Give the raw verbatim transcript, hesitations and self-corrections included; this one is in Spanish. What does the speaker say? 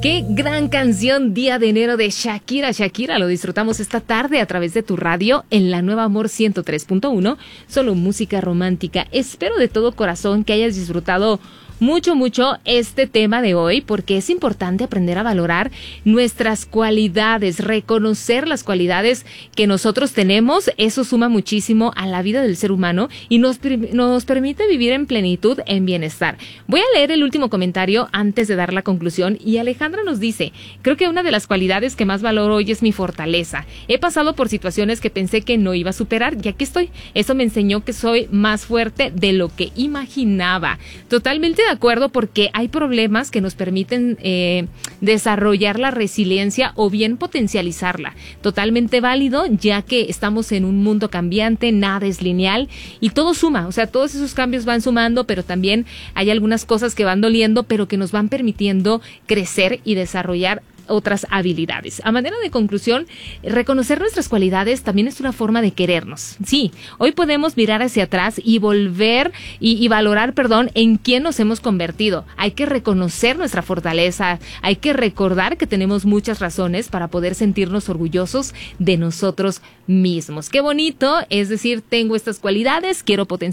Qué gran canción, Día de Enero de Shakira. Shakira, lo disfrutamos esta tarde a través de tu radio en la Nueva Amor ciento tres punto uno, solo música romántica. Espero de todo corazón que hayas disfrutado mucho, mucho este tema de hoy, porque es importante aprender a valorar nuestras cualidades, reconocer las cualidades que nosotros tenemos. Eso suma muchísimo a la vida del ser humano y nos, nos permite vivir en plenitud, en bienestar. Voy a leer el último comentario antes de dar la conclusión, y Alejandra nos dice: creo que una de las cualidades que más valoro hoy es mi fortaleza. He pasado por situaciones que pensé que no iba a superar y aquí estoy. Eso me enseñó que soy más fuerte de lo que imaginaba. Totalmente de acuerdo, porque hay problemas que nos permiten eh, desarrollar la resiliencia o bien potencializarla. Totalmente válido, ya que estamos en un mundo cambiante, nada es lineal y todo suma. O sea, todos esos cambios van sumando, pero también hay algunas cosas que van doliendo, pero que nos van permitiendo crecer y desarrollar otras habilidades. A manera de conclusión, reconocer nuestras cualidades también es una forma de querernos. Sí, hoy podemos mirar hacia atrás y volver y, y valorar, perdón, en quién nos hemos convertido. Hay que reconocer nuestra fortaleza, hay que recordar que tenemos muchas razones para poder sentirnos orgullosos de nosotros mismos. Qué bonito, es decir, tengo estas cualidades, quiero potenciar